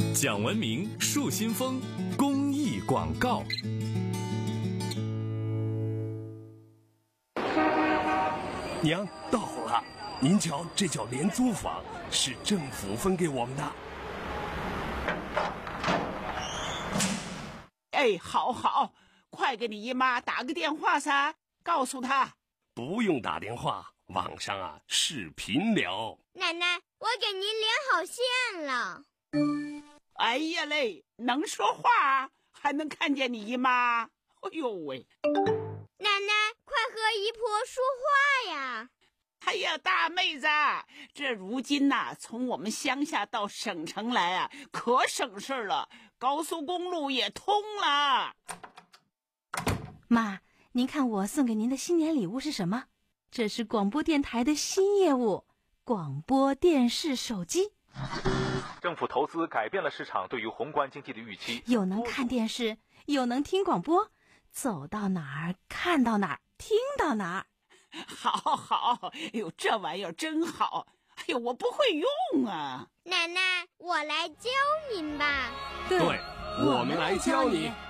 讲文明树新风公益广告。 娘到了，您瞧，这叫廉租房，是政府分给我们的。 哎，好，快给你姨妈打个电话噻，告诉她。 不用打电话，网上视频聊。 奶奶，我给您连好线了。 哎呀嘞，能说话，还能看见你姨妈。哎呦喂！ 奶奶，快和姨婆说话呀！ 哎呀，大妹子，这如今从我们乡下到省城来可省事了，高速公路也通了。 妈，您看我送给您的新年礼物是什么？这是广播电台的新业务——广播电视手机。 政府投资改变了市场对于宏观经济的预期， 又能看电视，又能听广播，走到哪儿看到哪儿，听到哪儿。 好，哎呦，这玩意儿真好。哎呦，我不会用啊。 奶奶，我来教您吧。 对，我们来教你。